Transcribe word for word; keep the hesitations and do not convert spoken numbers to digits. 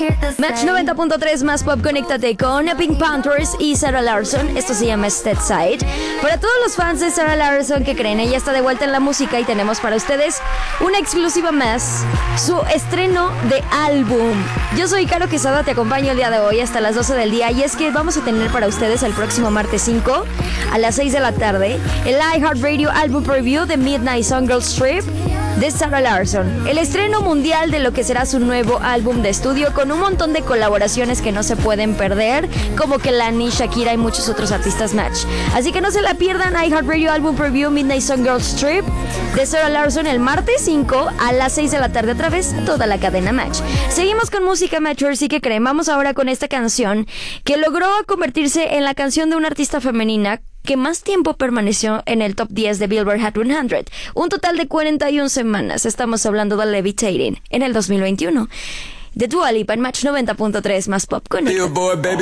Match noventa punto tres más pop, conéctate con Pink Panthers y Sarah Larsson. Esto se llama Stead Side. Para todos los fans de Sarah Larsson que creen, ella está de vuelta en la música y tenemos para ustedes una exclusiva más, su estreno de álbum. Yo soy Caro Quesada, te acompaño el día de hoy hasta las doce del día y es que vamos a tener para ustedes el próximo martes cinco a las seis de la tarde el iHeartRadio Album Preview de Midnight Sun Girls Trip de Sarah Larsson, el estreno mundial de lo que será su nuevo álbum de estudio con un montón de colaboraciones que no se pueden perder, como Kehlani, Shakira y muchos otros artistas Match. Así que no se la pierdan, iHeartRadio Album Preview Midnight Sun Girls Trip de Sarah Larsson el martes cinco a las seis de la tarde a través de toda la cadena Match. Seguimos con música Matchers y que creen, vamos ahora con esta canción que logró convertirse en la canción de una artista femenina que más tiempo permaneció en el top diez de Billboard Hot cien, un total de cuarenta y una semanas. Estamos hablando de Levitating en el dos mil veintiuno. De Dua Lipa en Match noventa punto tres más pop con Billboard, baby.